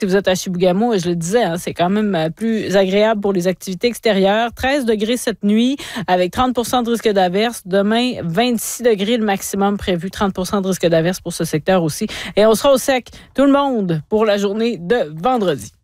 Si vous êtes à Chibougamau, je le disais, hein, c'est quand même plus agréable pour les activités extérieures. 13 degrés cette nuit avec 30 % de risque d'averse. Demain, 26 degrés le maximum prévu, 30 % de risque d'averse pour ce secteur aussi. Et on sera au sec, tout le monde, pour la journée de vendredi.